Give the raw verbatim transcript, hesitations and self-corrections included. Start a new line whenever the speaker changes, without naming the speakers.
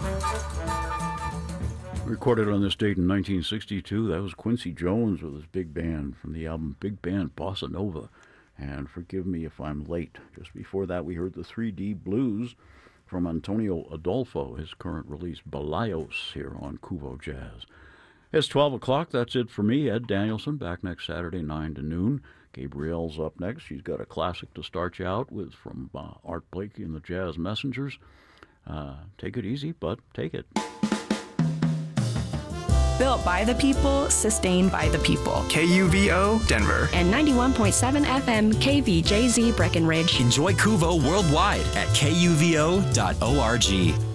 Recorded on this date in nineteen sixty-two, that was Quincy Jones with his big band from the album Big Band Bossa Nova. And Forgive Me If I'm Late. Just before that, we heard the three D Blues from Antonio Adolfo, his current release Balayos, here on Kuvo Jazz. It's twelve o'clock. That's it for me, Ed Danielson, back next Saturday, nine to noon. Gabrielle's up next. She's got a classic to start you out with from uh, Art Blakey and the Jazz Messengers. Uh, take it easy, but take it.
Built by the people, sustained by the people.
K U V O, Denver.
And ninety-one point seven F M K V J Z Breckenridge.
Enjoy Kuvo worldwide at K U V O dot org.